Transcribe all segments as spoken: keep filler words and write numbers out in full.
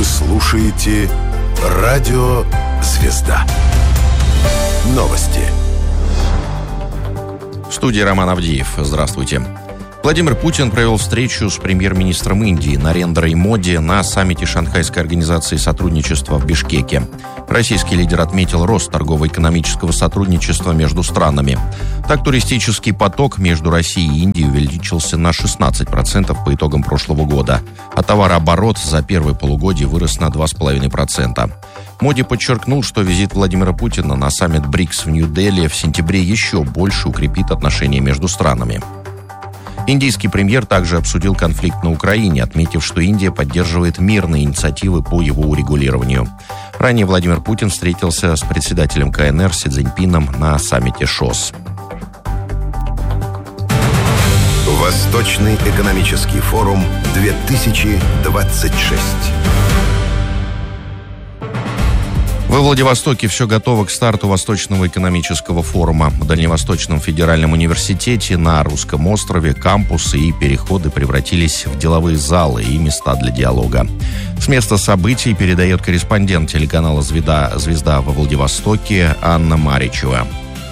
Вы слушаете Радио Звезда. Новости. В студии Роман Авдеев. Здравствуйте. Владимир Путин провел встречу с премьер-министром Индии Нарендрой Моди на саммите Шанхайской организации сотрудничества в Бишкеке. Российский лидер отметил рост торгово-экономического сотрудничества между странами. Так, туристический поток между Россией и Индией увеличился на шестнадцать процентов по итогам прошлого года, а товарооборот за первое полугодие вырос на два целых пять десятых процента. Моди подчеркнул, что визит Владимира Путина на саммит БРИКС в Нью-Дели в сентябре еще больше укрепит отношения между странами. Индийский премьер также обсудил конфликт на Украине, отметив, что Индия поддерживает мирные инициативы по его урегулированию. Ранее Владимир Путин встретился с председателем ка эн эр Си Цзиньпином на саммите ШОС. Восточный экономический форум две тысячи двадцать шесть. Во Владивостоке все готово к старту Восточного экономического форума. В Дальневосточном федеральном университете на Русском острове кампусы и переходы превратились в деловые залы и места для диалога. С места событий передает корреспондент телеканала «Звезда», «Звезда» во Владивостоке Анна Маричева.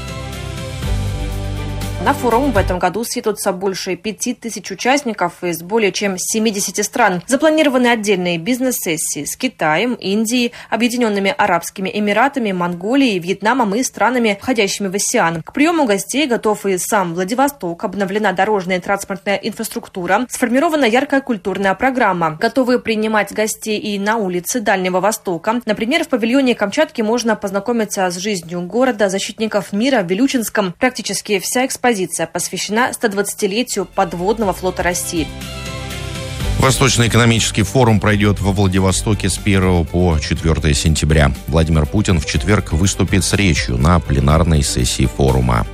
На форум в этом году съедутся больше пяти тысяч участников из более чем семидесяти стран. Запланированы отдельные бизнес-сессии с Китаем, Индией, Объединенными Арабскими Эмиратами, Монголией, Вьетнамом и странами, входящими в АСЕАН. К приему гостей готов и сам Владивосток. Обновлена дорожная и транспортная инфраструктура. Сформирована яркая культурная программа. Готовы принимать гостей и на улице Дальнего Востока. Например, в павильоне Камчатки можно познакомиться с жизнью города защитников мира в Вилючинском. Практически вся экспозиция Экспозиция посвящена стодвадцатилетию подводного флота России. Восточный экономический форум пройдет во Владивостоке с первого по четвёртое сентября. Владимир Путин в четверг выступит с речью на пленарной сессии форума.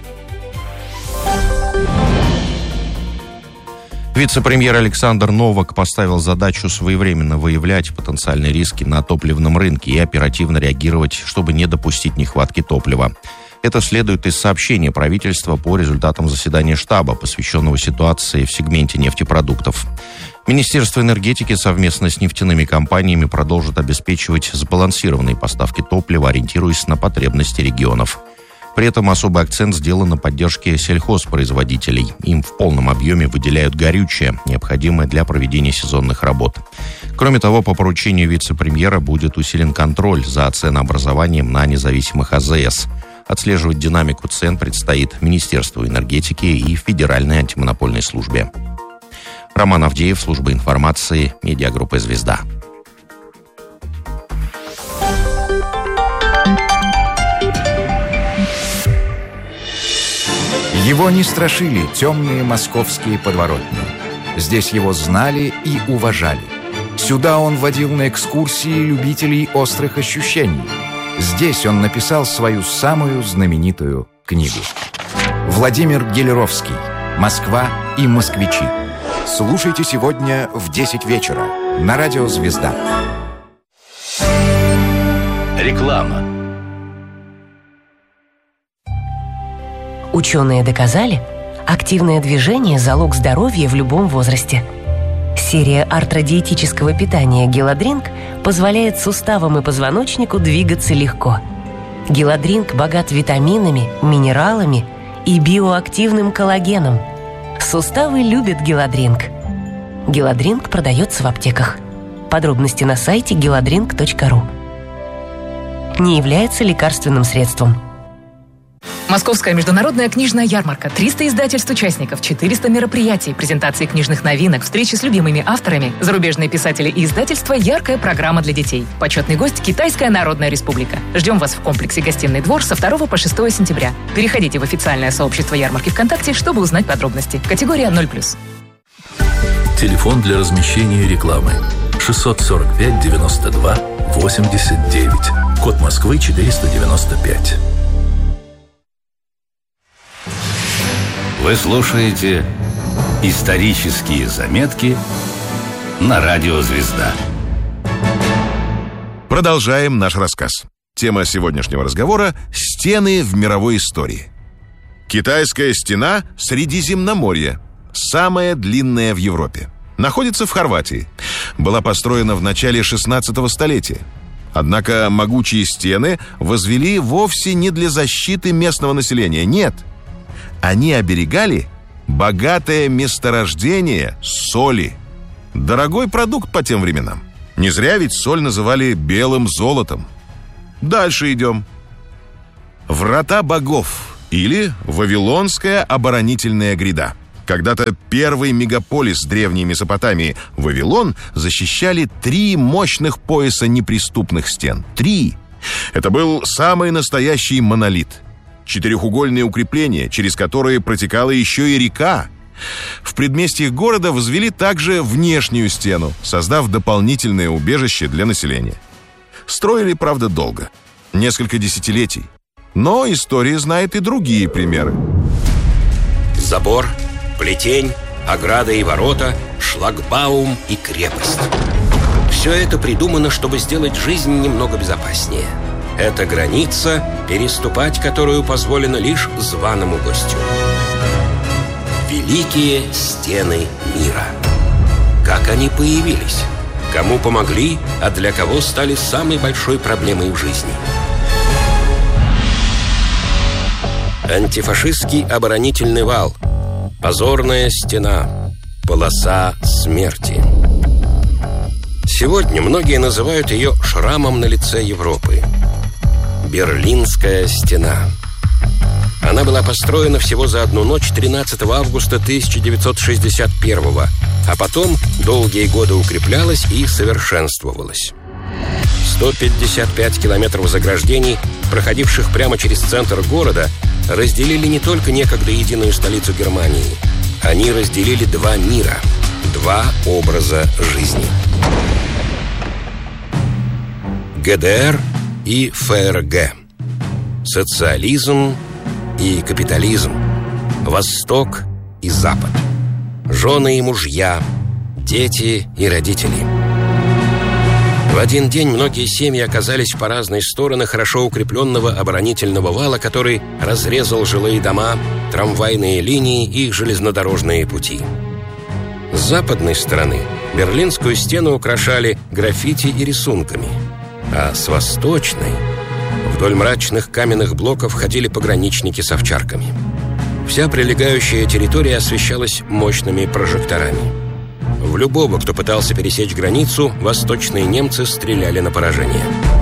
Вице-премьер Александр Новак поставил задачу своевременно выявлять потенциальные риски на топливном рынке и оперативно реагировать, чтобы не допустить нехватки топлива. Это следует из сообщения правительства по результатам заседания штаба, посвященного ситуации в сегменте нефтепродуктов. Министерство энергетики совместно с нефтяными компаниями продолжит обеспечивать сбалансированные поставки топлива, ориентируясь на потребности регионов. При этом особый акцент сделан на поддержке сельхозпроизводителей. Им в полном объеме выделяют горючее, необходимое для проведения сезонных работ. Кроме того, по поручению вице-премьера будет усилен контроль за ценообразованием на независимых а зэ эс. Отслеживать динамику цен предстоит Министерству энергетики и Федеральной антимонопольной службе. Роман Авдеев, служба информации, медиагруппа «Звезда». Его не страшили темные московские подворотни. Здесь его знали и уважали. Сюда он водил на экскурсии любителей острых ощущений. Здесь он написал свою самую знаменитую книгу. Владимир Гелеровский. «Москва и москвичи». Слушайте сегодня в десять вечера на радио «Звезда». Реклама. Ученые доказали, активное движение – залог здоровья в любом возрасте. Серия артродиетического питания «Геладринк» позволяет суставам и позвоночнику двигаться легко. «Геладринк» богат витаминами, минералами и биоактивным коллагеном. Суставы любят «Геладринк». «Геладринк» продается в аптеках. Подробности на сайте геладринк точка ру. Не является лекарственным средством. Московская международная книжная ярмарка. триста издательств участников, четыреста мероприятий, презентации книжных новинок, встречи с любимыми авторами, зарубежные писатели и издательства, яркая программа для детей. Почетный гость – Китайская Народная Республика. Ждем вас в комплексе «Гостиный двор» со второго по шестое сентября. Переходите в официальное сообщество ярмарки ВКонтакте, чтобы узнать подробности. Категория ноль плюс. Телефон для размещения рекламы шестьсот сорок пять девяносто два восемьдесят девять. Код Москвы четыреста девяносто пять. Вы слушаете «Исторические заметки» на радио «Звезда». Продолжаем наш рассказ. Тема сегодняшнего разговора – стены в мировой истории. Китайская стена Средиземноморья, самая длинная в Европе. находится в Хорватии. Была построена в начале шестнадцатого столетия. Однако могучие стены возвели вовсе не для защиты местного населения. Нет. Они оберегали богатое месторождение соли. Дорогой продукт по тем временам. Не зря ведь соль называли белым золотом. Дальше идем. Врата богов или Вавилонская оборонительная гряда. Когда-то первый мегаполис древней Месопотамии, Вавилон, защищали три мощных пояса неприступных стен. Три. Это был самый настоящий монолит. Четырехугольные укрепления, через которые протекала еще и река. В предместьях города возвели также внешнюю стену, создав дополнительное убежище для населения. Строили, правда, долго. Несколько десятилетий. Но история знает и другие примеры. Забор, плетень, ограда и ворота, шлагбаум и крепость. Все это придумано, чтобы сделать жизнь немного безопаснее. Это граница, переступать которую позволено лишь званому гостю. Великие стены мира. Как они появились? Кому помогли, а для кого стали самой большой проблемой в жизни? Антифашистский оборонительный вал. Позорная стена. Полоса смерти. Сегодня многие называют ее шрамом на лице Европы. Берлинская стена. Она была построена всего за одну ночь тринадцатого августа тысяча девятьсот шестьдесят первого, а потом долгие годы укреплялась и совершенствовалась. сто пятьдесят пять километров заграждений, проходивших прямо через центр города, разделили не только некогда единую столицу Германии. Они разделили два мира, два образа жизни. ГДР и ФРГ. Социализм и капитализм. Восток и Запад. Жены и мужья, дети и родители. В один день многие семьи оказались по разные стороны хорошо укрепленного оборонительного вала, который разрезал жилые дома, трамвайные линии и железнодорожные пути. С западной стороны Берлинскую стену украшали граффити и рисунками, а с восточной вдоль мрачных каменных блоков ходили пограничники с овчарками. Вся прилегающая территория освещалась мощными прожекторами. В любого, кто пытался пересечь границу, восточные немцы стреляли на поражение.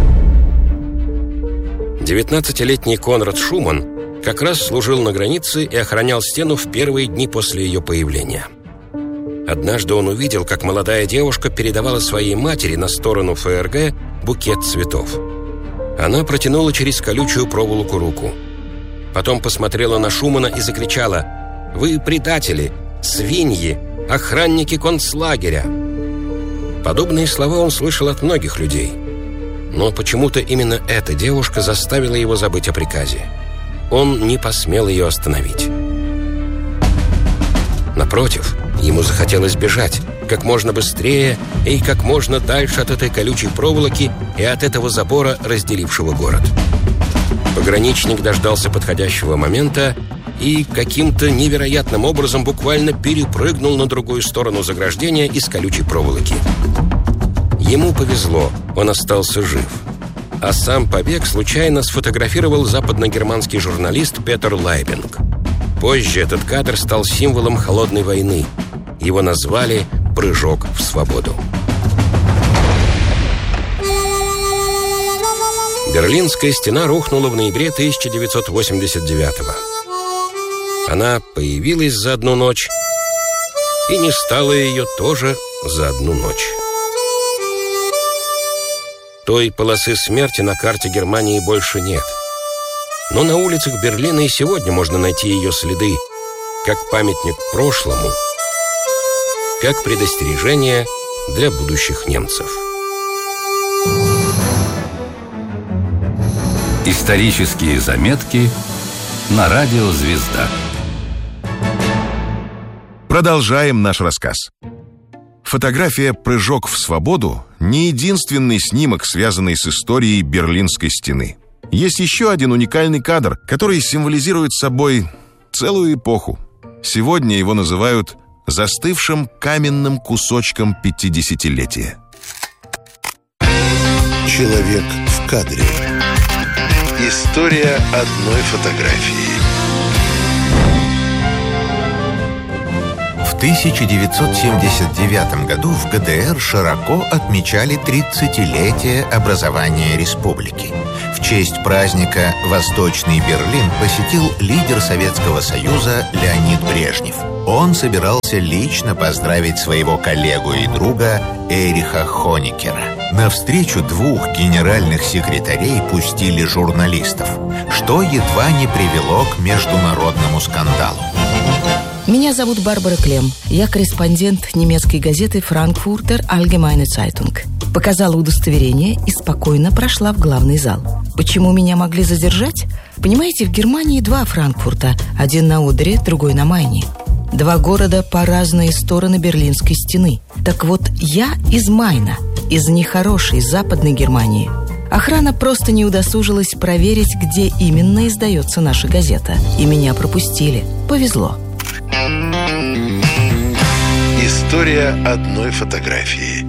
девятнадцатилетний Конрад Шуман как раз служил на границе и охранял стену в первые дни после ее появления. Однажды он увидел, как молодая девушка передавала своей матери на сторону ФРГ букет цветов. Она протянула через колючую проволоку руку. Потом посмотрела на Шумана и закричала: «Вы предатели, свиньи, охранники концлагеря!» Подобные слова он слышал от многих людей. Но почему-то именно эта девушка заставила его забыть о приказе. Он не посмел ее остановить. Напротив, ему захотелось бежать как можно быстрее и как можно дальше от этой колючей проволоки и от этого забора, разделившего город. Пограничник дождался подходящего момента и каким-то невероятным образом буквально перепрыгнул на другую сторону заграждения из колючей проволоки. Ему повезло, он остался жив. А сам побег случайно сфотографировал западногерманский журналист Петер Лайбинг. Позже этот кадр стал символом холодной войны. Его назвали «Прыжок в свободу». Берлинская стена рухнула в ноябре тысяча девятьсот восемьдесят девятого. Она появилась за одну ночь и не стала ее тоже за одну ночь. Той полосы смерти на карте Германии больше нет. Но на улицах Берлина и сегодня можно найти ее следы, как памятник прошлому, как предостережение для будущих немцев. Исторические заметки на радио «Звезда». Продолжаем наш рассказ. Фотография «Прыжок в свободу» не единственный снимок, связанный с историей Берлинской стены. Есть еще один уникальный кадр, который символизирует собой целую эпоху. Сегодня его называют застывшим каменным кусочком пятидесятилетия. Человек в кадре. История одной фотографии. В тысяча девятьсот семьдесят девятом году в ГДР широко отмечали тридцатилетие образования республики. В честь праздника Восточный Берлин посетил лидер Советского Союза Леонид Брежнев. Он собирался лично поздравить своего коллегу и друга Эриха Хонекера. На встречу двух генеральных секретарей пустили журналистов, что едва не привело к международному скандалу. Меня зовут Барбара Клем. Я корреспондент немецкой газеты «Frankfurter Allgemeine Zeitung». Показала удостоверение и спокойно прошла в главный зал. Почему меня могли задержать? Понимаете, в Германии два Франкфурта. Один на Одере, другой на Майне. Два города по разные стороны Берлинской стены. Так вот, я из Майна, из нехорошей западной Германии. Охрана просто не удосужилась проверить, где именно издается наша газета. И меня пропустили. Повезло. История одной фотографии.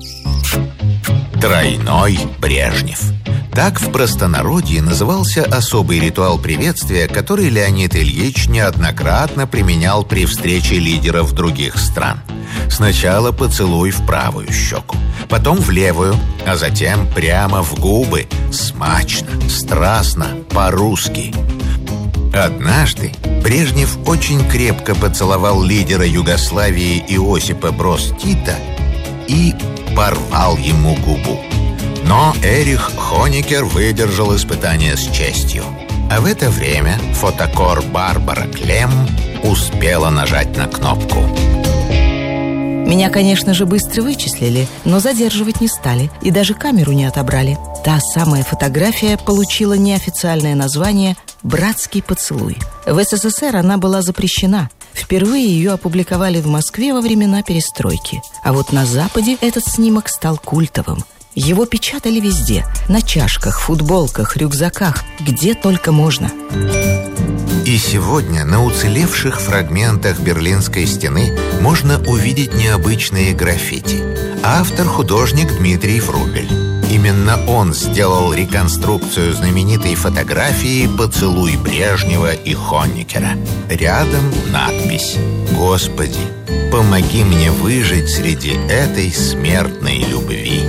Тройной Брежнев. Так в простонародье назывался особый ритуал приветствия, который Леонид Ильич неоднократно применял при встрече лидеров других стран. Сначала поцелуй в правую щеку, потом в левую, а затем прямо в губы. Смачно, страстно, по-русски. Однажды Брежнев очень крепко поцеловал лидера Югославии Иосипа Броз Тита и порвал ему губу. Но Эрих Хонекер выдержал испытание с честью. А в это время фотокор Барбара Клем успела нажать на кнопку. Меня, конечно же, быстро вычислили, но задерживать не стали и даже камеру не отобрали. Та самая фотография получила неофициальное название «Братский поцелуй». В СССР она была запрещена. Впервые ее опубликовали в Москве во времена перестройки. А вот на Западе этот снимок стал культовым. Его печатали везде – на чашках, футболках, рюкзаках, где только можно. И сегодня на уцелевших фрагментах Берлинской стены можно увидеть необычные граффити. Автор – художник Дмитрий Врубель. Именно он сделал реконструкцию знаменитой фотографии «Поцелуй Брежнева и Хонекера». Рядом надпись: «Господи, помоги мне выжить среди этой смертной любви».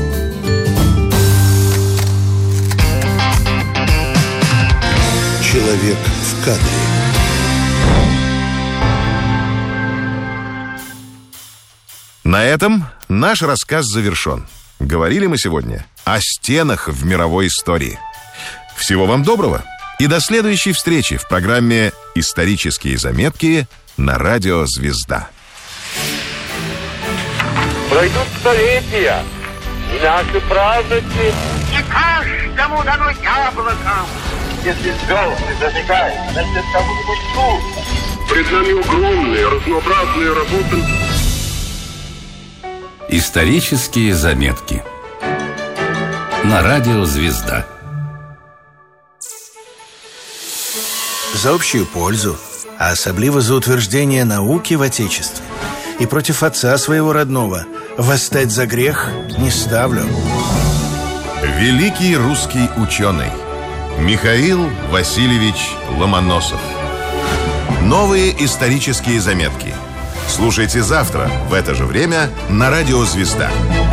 Человек в кадре. На этом наш рассказ завершен. Говорили мы сегодня о стенах в мировой истории. Всего вам доброго и до следующей встречи в программе «Исторические заметки» на радио «Звезда». Пройдут столетия, и наши праздники не каждому дано яблоком. Если звезды зажигают, значит, кому-нибудь тут. Пред нами огромные, разнообразные работы. Исторические заметки на радио «Звезда». За общую пользу, а особливо за утверждение науки в Отечестве и против отца своего родного восстать за грех не ставлю. Великий русский ученый Михаил Васильевич Ломоносов. Новые исторические заметки. Слушайте завтра в это же время на радио «Звезда».